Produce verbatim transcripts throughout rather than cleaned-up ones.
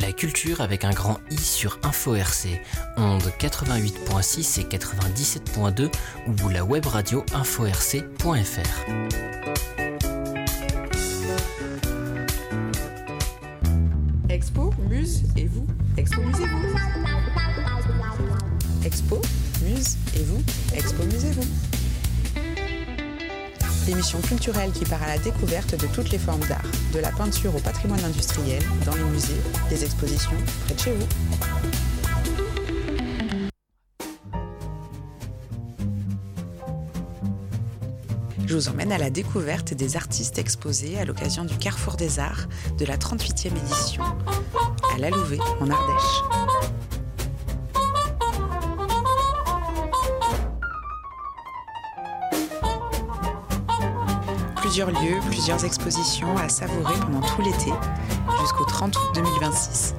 La culture avec un grand I sur Info R C, ondes quatre-vingt-huit virgule six et quatre-vingt-dix-sept virgule deux ou la web radio info r c point f r. Expo, Muse et vous. Expo, Muse et vous. Expo, Muse et vous. Expo, Muse et vous. L'émission culturelle qui part à la découverte de toutes les formes d'art, de la peinture au patrimoine industriel, dans les musées, les expositions, près de chez vous. Je vous emmène à la découverte des artistes exposés à l'occasion du Carrefour des Arts de la trente-huitième édition, à La Louvet, en Ardèche. Plusieurs lieux, plusieurs expositions à savourer pendant tout l'été, jusqu'au trente août deux mille vingt-six.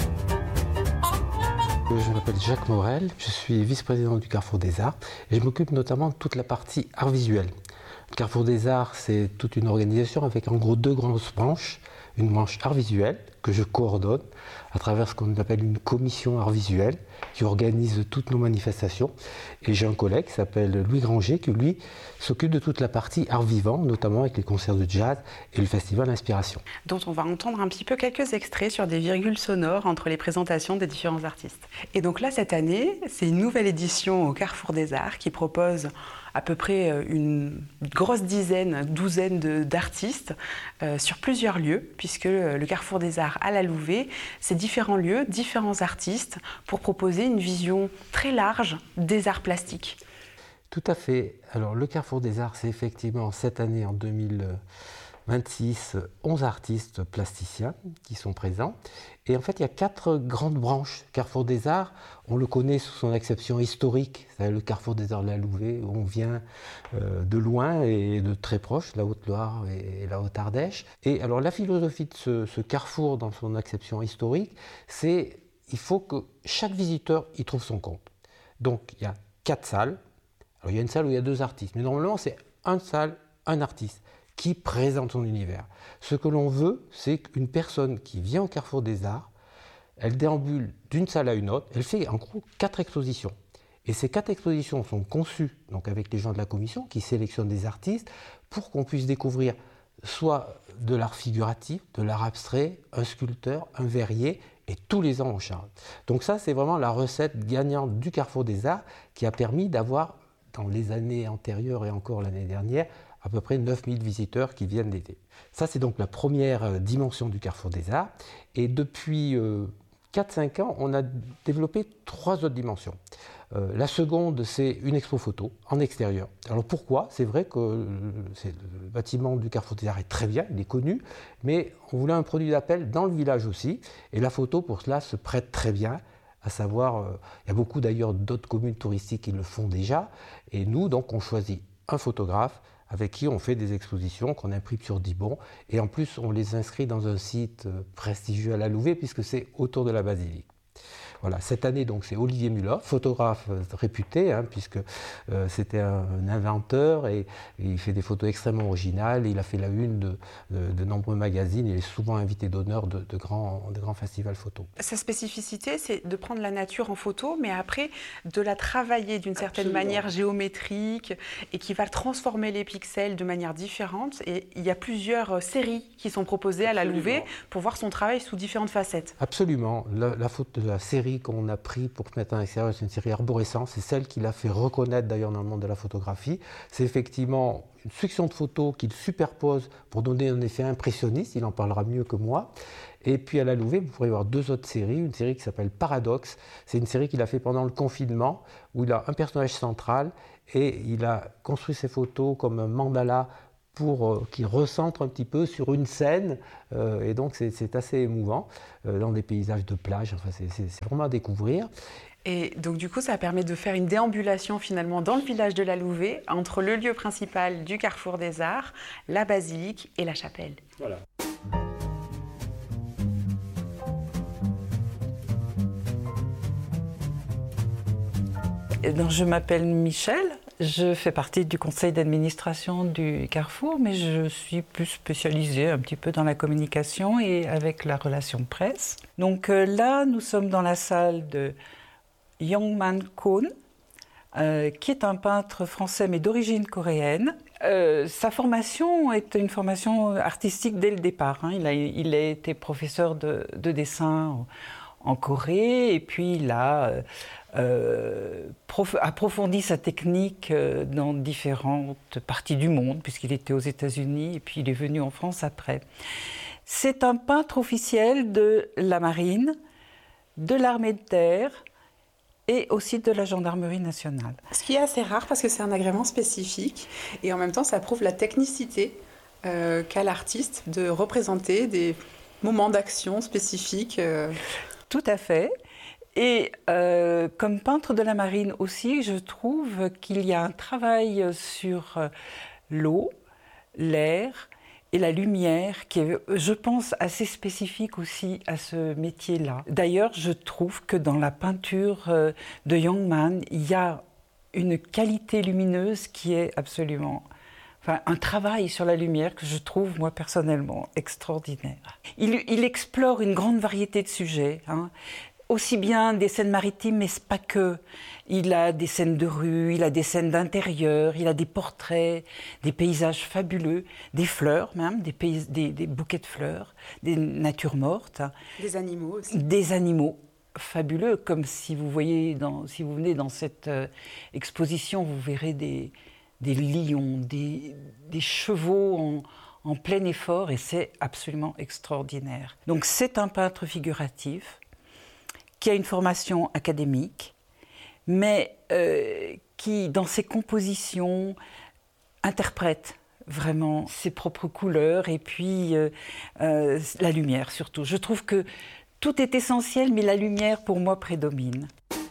Je m'appelle Jacques Morel, je suis vice-président du Carrefour des Arts et je m'occupe notamment de toute la partie art visuel. Le Carrefour des Arts, c'est toute une organisation avec en gros deux grandes branches. Une branche art visuel que je coordonne à travers ce qu'on appelle une commission art visuel qui organise toutes nos manifestations. Et j'ai un collègue qui s'appelle Louis Granger qui lui s'occupe de toute la partie art vivant, notamment avec les concerts de jazz et le festival Inspiration. Dont on va entendre un petit peu quelques extraits sur des virgules sonores entre les présentations des différents artistes. Et donc là, cette année, c'est une nouvelle édition au Carrefour des Arts qui propose à peu près une grosse dizaine, douzaine de, d'artistes euh, sur plusieurs lieux, puisque le Carrefour des Arts à La Louvet, c'est différents lieux, différents artistes, pour proposer une vision très large des arts plastiques. Tout à fait. Alors le Carrefour des Arts, c'est effectivement cette année, en deux mille vingt-six, onze artistes plasticiens qui sont présents. Et en fait, il y a quatre grandes branches. Carrefour des Arts, on le connaît sous son acception historique, c'est le Carrefour des Arts de La Louvet, où on vient euh, de loin et de très proche, la Haute-Loire et, et la Haute-Ardèche. Et alors la philosophie de ce, ce carrefour dans son acception historique, c'est il faut que chaque visiteur y trouve son compte. Donc il y a quatre salles. Alors il y a une salle où il y a deux artistes, mais normalement c'est une salle, un artiste qui présente son univers. Ce que l'on veut, c'est qu'une personne qui vient au Carrefour des Arts, elle déambule d'une salle à une autre, elle fait en gros quatre expositions. Et ces quatre expositions sont conçues donc avec les gens de la commission qui sélectionnent des artistes pour qu'on puisse découvrir soit de l'art figuratif, de l'art abstrait, un sculpteur, un verrier, et tous les ans on change. Donc ça, c'est vraiment la recette gagnante du Carrefour des Arts qui a permis d'avoir, dans les années antérieures et encore l'année dernière, à peu près neuf mille visiteurs qui viennent l'été. Ça, c'est donc la première dimension du Carrefour des Arts. Et depuis euh, quatre cinq ans, on a développé trois autres dimensions. Euh, la seconde, c'est une expo photo en extérieur. Alors pourquoi ? C'est vrai que euh, c'est, le bâtiment du Carrefour des Arts est très bien, il est connu, mais on voulait un produit d'appel dans le village aussi. Et la photo, pour cela, se prête très bien. À savoir, euh, il y a beaucoup d'ailleurs d'autres communes touristiques qui le font déjà. Et nous, donc, on choisit un photographe avec qui on fait des expositions qu'on imprime sur Dibon. Et en plus, on les inscrit dans un site prestigieux à La Louvet, puisque c'est autour de la basilique. Voilà, cette année, donc, c'est Olivier Muller, photographe réputé, hein, puisque euh, c'était un, un inventeur et, et il fait des photos extrêmement originales. Il a fait la une de, de, de nombreux magazines. Il est souvent invité d'honneur de, de, grands, de grands festivals photo. Sa spécificité, c'est de prendre la nature en photo, mais après de la travailler d'une certaine Absolument. manière géométrique et qui va transformer les pixels de manière différente. Et il y a plusieurs séries qui sont proposées Absolument. à La Louvet pour voir son travail sous différentes facettes. Absolument. La, la, photo, la série qu'on a pris pour mettre en extérieur, c'est une série Arborescence, c'est celle qui l'a fait reconnaître d'ailleurs dans le monde de la photographie. C'est effectivement une succession de photos qu'il superpose pour donner un effet impressionniste, il en parlera mieux que moi. Et puis à La Louvet, vous pourrez voir deux autres séries, une série qui s'appelle Paradoxe, c'est une série qu'il a fait pendant le confinement, où il a un personnage central et il a construit ses photos comme un mandala pour euh, qui recentre un petit peu sur une scène, euh, et donc c'est, c'est assez émouvant, euh, dans des paysages de plage, enfin c'est, c'est, c'est vraiment à découvrir. Et donc du coup, ça permet de faire une déambulation finalement dans le village de La Louvet, entre le lieu principal du Carrefour des Arts, la basilique et la chapelle. Voilà. Et donc, je m'appelle Michel, Je fais partie du conseil d'administration du Carrefour, mais je suis plus spécialisée un petit peu dans la communication et avec la relation presse. Donc euh, là, nous sommes dans la salle de Youngman Kohn, euh, qui est un peintre français mais d'origine coréenne. Euh, sa formation est une formation artistique dès le départ. Hein. Il a, il a été professeur de, de dessin en Corée, et puis il a euh, euh, prof, approfondi sa technique euh, dans différentes parties du monde, puisqu'il était aux États-Unis, et puis il est venu en France après. C'est un peintre officiel de la marine, de l'armée de terre, et aussi de la gendarmerie nationale. Ce qui est assez rare parce que c'est un agrément spécifique, et en même temps ça prouve la technicité euh, qu'a l'artiste de représenter des moments d'action spécifiques. Euh... Tout à fait. Et euh, comme peintre de la marine aussi, je trouve qu'il y a un travail sur l'eau, l'air et la lumière qui est, je pense, assez spécifique aussi à ce métier-là. D'ailleurs, je trouve que dans la peinture de Youngman, il y a une qualité lumineuse qui est absolument... Enfin, un travail sur la lumière que je trouve, moi, personnellement, extraordinaire. Il, il explore une grande variété de sujets, hein. Aussi bien des scènes maritimes, mais pas que. Il a des scènes de rue, il a des scènes d'intérieur, il a des portraits, des paysages fabuleux, des fleurs même, des, pays, des, des bouquets de fleurs, des natures mortes. Des animaux aussi. Des animaux fabuleux, comme si vous voyez, dans, si vous venez dans cette euh, exposition, vous verrez des... des lions, des, des chevaux en, en plein effort, et c'est absolument extraordinaire. Donc c'est un peintre figuratif qui a une formation académique, mais euh, qui, dans ses compositions, interprète vraiment ses propres couleurs et puis euh, euh, la lumière surtout. Je trouve que tout est essentiel, mais la lumière, pour moi, prédomine.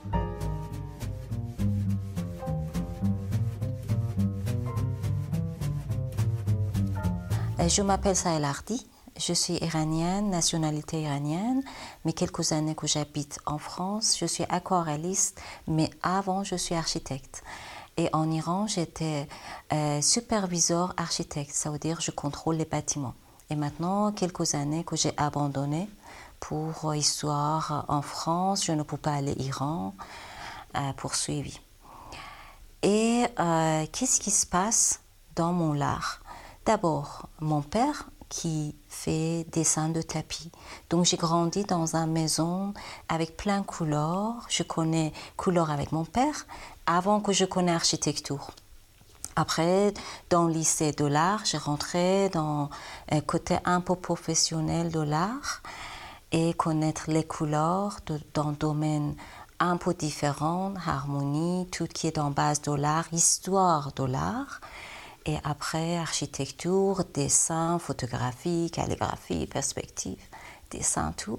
Je m'appelle Sahel Hardy, je suis iranienne, nationalité iranienne, mais quelques années que j'habite en France. Je suis aquarelliste, mais avant je suis architecte. Et en Iran, j'étais euh, superviseur architecte, ça veut dire je contrôle les bâtiments. Et maintenant, quelques années que j'ai abandonné pour histoire en France, je ne peux pas aller à Iran, euh, poursuivi. Et euh, qu'est-ce qui se passe dans mon art? D'abord, mon père qui fait dessin de tapis. Donc j'ai grandi dans une maison avec plein de couleurs. Je connais couleurs avec mon père avant que je connaisse architecture. Après, dans le lycée de l'art, j'ai rentré dans un côté un peu professionnel de l'art et connaître les couleurs de, dans un domaine un peu différent, harmonie, tout ce qui est en base de l'art, histoire de l'art. Et après, architecture, dessin, photographie, calligraphie, perspective, dessin, tout.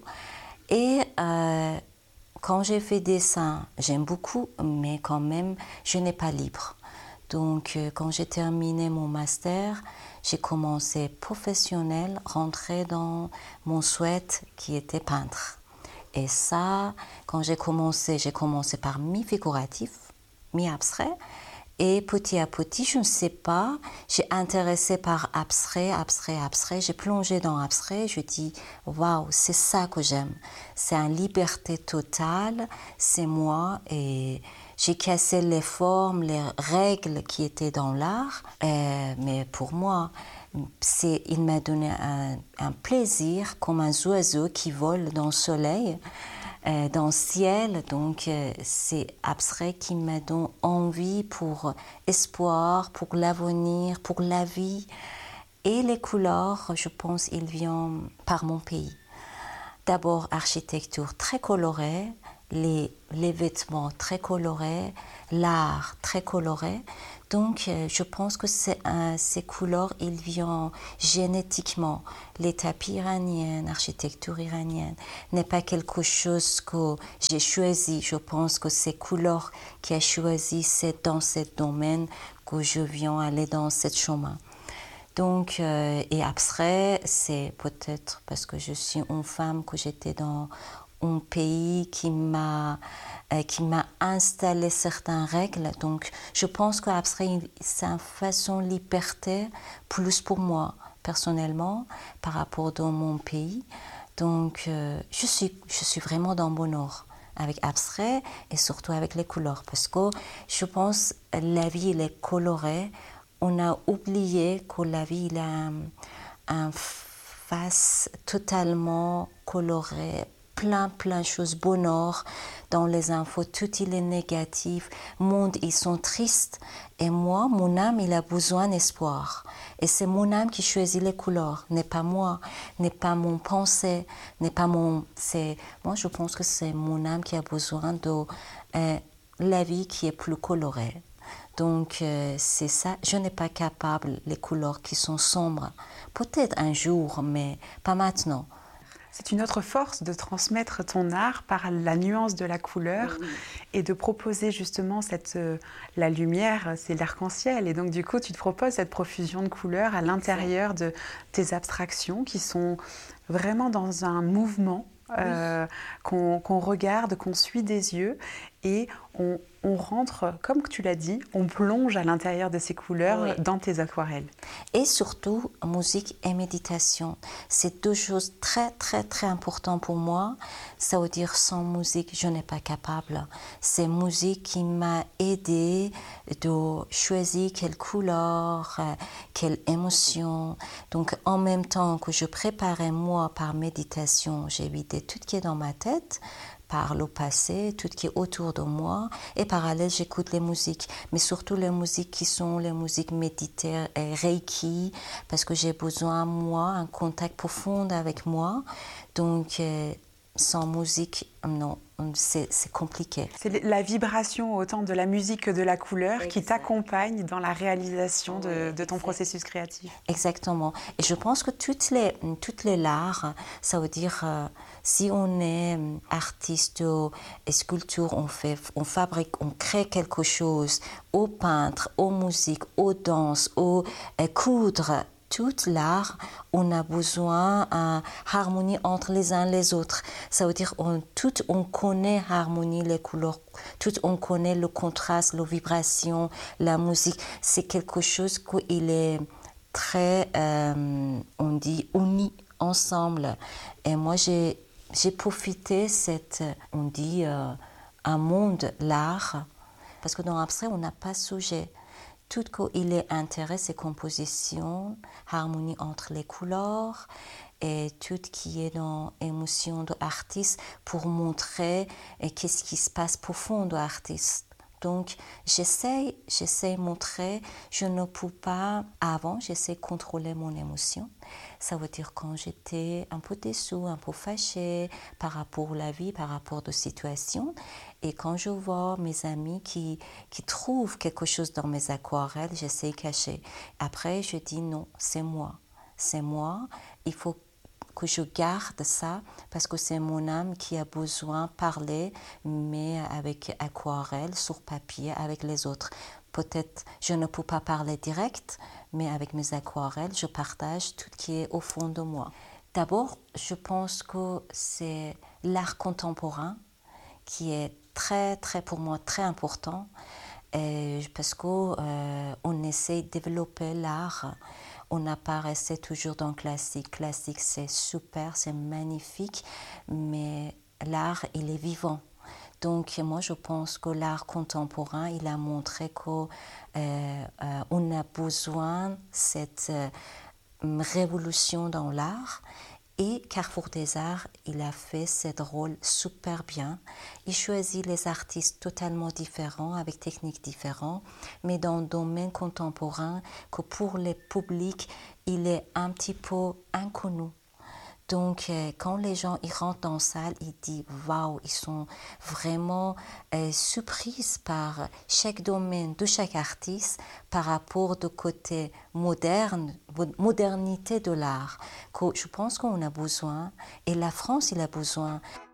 Et euh, quand j'ai fait dessin, j'aime beaucoup, mais quand même, je n'ai pas libre. Donc, euh, quand j'ai terminé mon master, j'ai commencé professionnel, rentré dans mon souhait qui était peintre. Et ça, quand j'ai commencé, j'ai commencé par mi-figuratif, mi-abstrait. Et petit à petit, je ne sais pas, j'ai intéressé par abstrait, abstrait, abstrait. J'ai plongé dans abstrait, je dis « Waouh, c'est ça que j'aime. C'est une liberté totale, c'est moi. » Et j'ai cassé les formes, les règles qui étaient dans l'art. Euh, mais pour moi, c'est, il m'a donné un, un plaisir comme un oiseau qui vole dans le soleil. Euh, dans le ciel, donc euh, c'est abstrait qui m'a donné envie pour espoir, pour l'avenir, pour la vie. Et les couleurs, je pense, ils viennent par mon pays. D'abord, architecture très colorée, les, les vêtements très colorés, l'art très coloré. Donc, euh, je pense que c'est, euh, ces couleurs, ils viennent génétiquement. Les tapis iraniens, l'architecture iranienne n'est pas quelque chose que j'ai choisi. Je pense que ces couleurs qui a choisi, c'est dans ce domaine que je viens aller dans ce chemin. Donc, euh, et abstrait, c'est peut-être parce que je suis une femme, que j'étais dans un pays qui m'a, euh, qui m'a installer certaines règles. Donc, je pense qu'abstrait, c'est une façon de liberté, plus pour moi, personnellement, par rapport dans mon pays. Donc, euh, je, suis, je suis vraiment dans mon bonheur avec abstrait et surtout avec les couleurs. Parce que je pense que la vie, elle est colorée. On a oublié que la vie, elle a un, un face totalement colorée, plein, plein de choses, bonheur dans les infos, tout il est négatif, monde, ils sont tristes. Et moi, mon âme, il a besoin d'espoir. Et c'est mon âme qui choisit les couleurs, n'est pas moi, n'est pas mon pensée, n'est pas mon... C'est, moi, je pense que c'est mon âme qui a besoin de euh, la vie qui est plus colorée. Donc, euh, c'est ça. Je n'ai pas capable les couleurs qui sont sombres. Peut-être un jour, mais pas maintenant. C'est une autre force de transmettre ton art par la nuance de la couleur oui. et de proposer justement cette, euh, la lumière, c'est l'arc-en-ciel. Et donc du coup, tu te proposes cette profusion de couleurs à l'intérieur de tes abstractions qui sont vraiment dans un mouvement euh, oui. qu'on, qu'on regarde, qu'on suit des yeux et on, on rentre, comme tu l'as dit, on plonge à l'intérieur de ces couleurs oui. dans tes aquarelles. Et surtout, musique et méditation. C'est deux choses très, très, très importantes pour moi. Ça veut dire, sans musique, je n'ai pas capable. C'est musique qui m'a aidé de choisir quelle couleur, quelle émotion. Donc, en même temps que je préparais moi par méditation, j'ai vidé tout ce qui est dans ma tête, par le passé, tout ce qui est autour de moi. Et parallèle, j'écoute les musiques, mais surtout les musiques qui sont les musiques méditaires et Reiki, parce que j'ai besoin, moi, un contact profond avec moi. Donc, euh, sans musique, non, c'est, c'est compliqué. C'est la vibration autant de la musique que de la couleur exact. Qui t'accompagne dans la réalisation oui, de, de ton exact. Processus créatif. Exactement. Et je pense que toutes les, toutes les arts, ça veut dire, euh, si on est artiste et sculpteur, on, fait, on fabrique, on crée quelque chose, au peintre, aux musiques, aux danses, aux euh, coudre, tout l'art, on a besoin d'une harmonie entre les uns et les autres. Ça veut dire on tout on connaît l'harmonie, les couleurs, tout on connaît le contraste, la vibration, la musique. C'est quelque chose qui est très, euh, on dit, uni ensemble. Et moi, j'ai, j'ai profité cette, on dit, euh, un monde, l'art, parce que dans l'abstrait, on n'a pas sujet. Tout il est intérêt, c'est composition, harmonie entre les couleurs et tout qui est dans l'émotion de l'artiste pour montrer qu'est-ce qui se passe profond de l'artiste. Donc, j'essaie, j'essaie de montrer, je ne peux pas, avant, j'essaie de contrôler mon émotion. Ça veut dire quand j'étais un peu déçue, un peu fâchée par rapport à la vie, par rapport aux situations. Et quand je vois mes amis qui, qui trouvent quelque chose dans mes aquarelles, j'essaie de cacher. Après, je dis non, c'est moi. C'est moi, il faut que je garde ça parce que c'est mon âme qui a besoin de parler, mais avec aquarelle, sur papier, avec les autres. Peut-être je ne peux pas parler direct, mais avec mes aquarelles, je partage tout ce qui est au fond de moi. D'abord, je pense que c'est l'art contemporain qui est très, très, pour moi, très important et parce qu'on euh, essaie de développer l'art. On n'a pas resté toujours dans le classique. Classique, c'est super, c'est magnifique, mais l'art, il est vivant. Donc, moi, je pense que l'art contemporain, il a montré qu'on euh, euh, a besoin de cette euh, révolution dans l'art. Et Carrefour des Arts, il a fait ce rôle super bien. Il choisit les artistes totalement différents, avec techniques différentes, mais dans le domaine contemporain, que pour les publics, il est un petit peu inconnu. Donc, euh, quand les gens ils rentrent dans la salle, ils disent « Waouh !» Ils sont vraiment euh, surpris par chaque domaine de chaque artiste par rapport au côté moderne, modernité de l'art. Que je pense qu'on a besoin, et la France, il a besoin.